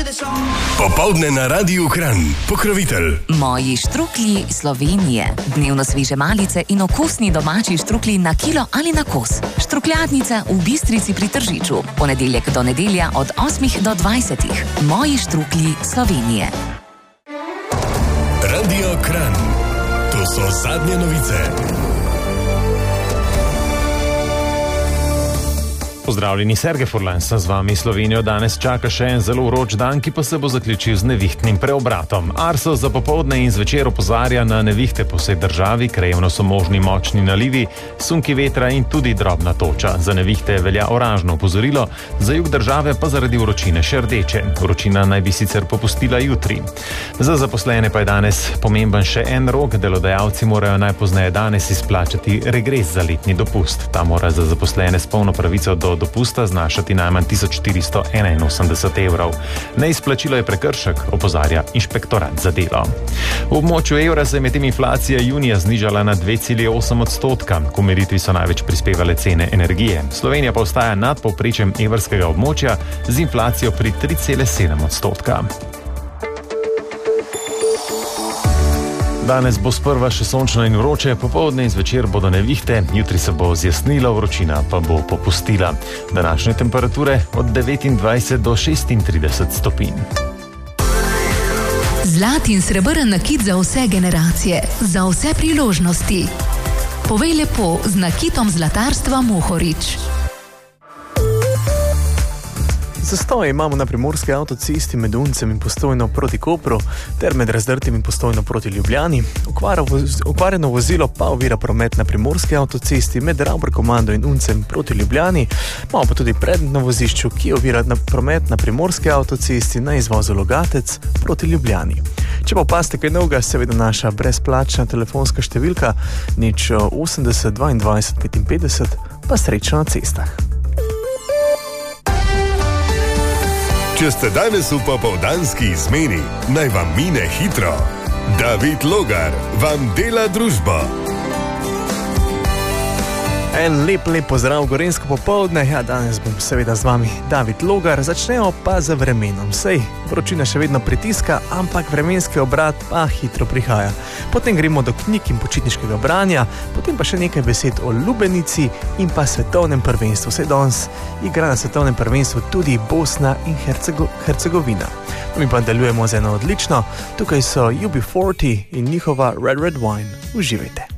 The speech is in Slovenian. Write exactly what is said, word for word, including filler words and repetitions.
Popoldne na Radiu Kranj, pokrovitelj. Moji štruklji Slovenije. Dnevno sveže malice in okusni domači štruklji na kilo ali na kos. Štrukljadnica v Bistrici pri Tržiču. Ponedeljek do nedelja od osmih do dvajsetih. Moji štruklji Slovenije. Radio Kranj. To so zadnje novice. Pozdravljeni, Sergej Furlan sem z vami. Slovenijo danes čaka še en zelo vroč dan, ki pa se bo zaključil z nevihtnim preobratom. Arso za popoldne in zvečer opozarja na nevihte po vsej državi, krajevno so možni močni nalivi, sunki vetra in tudi drobna toča. Za nevihte velja oranžno opozorilo, za jug države pa zaradi vročine še rdeče. Vročina naj bi sicer popustila jutri. Za zaposlene pa je danes pomemben še en rok. Delodajalci morajo najpozneje danes izplačati regres za letni dopust. Ta mora za zaposlene s polno pravico do dopusta znašati najmanj tisoč štiristo enainosemdeset evrov. Neizplačilo je prekršek, opozarja inšpektorat za delo. V območju evra se je medtem inflacija junija znižala na dve celi osem odstotka. K umiritvi so največ prispevale cene energije. Slovenija pa ostaja nad povprečjem evrskega območja z inflacijo pri tri cele sedem odstotka. Danes bo sprva še sončno in vroče, popoldne in zvečer bodo nevihte, jutri se bo zjasnilo, vročina pa bo popustila. Današnje temperature od devetindvajset do šestintrideset stopinj. Zlat in srebrn nakit za vse generacije, za vse priložnosti. Povej lepo z nakitom zlatarstva Mohorič. Zastoje imamo na primorski avtocesti med Uncem in Postojno proti Kopru ter med Razdrtim in Postojno proti Ljubljani. Okvarjeno vozilo pa ovira promet na primorski avtocesti med Ravbrkomando in Uncem proti Ljubljani. Imamo pa tudi prednjo vozišču, ki ovira na promet na primorski avtocesti na izvozu Logatec proti Ljubljani. Če pa opazite kaj novega, seveda naša brezplačna telefonska številka nič osemdeset dvaindvajset petinpetdeset, pa srečno na cestah. Če ste danes v popoldanski izmeni, naj vam mine hitro. David Logar vam dela družbo. En lep, lep pozdrav gorenjsko popoldne. Ja, danes bom seveda z vami David Logar. Začnemo pa z vremenom. Sej, vročina še vedno pritiska, ampak vremenski obrat pa hitro prihaja. Potem gremo do knjig in počitniškega branja, potem pa še nekaj besed o lubenici in pa svetovnem prvenstvu. Sej danes igra na svetovnem prvenstvu tudi Bosna in Hercego- Hercegovina. Mi pa nadaljujemo z eno odlično. Tukaj so U B štirideset in njihova Red Red Wine. Uživajte.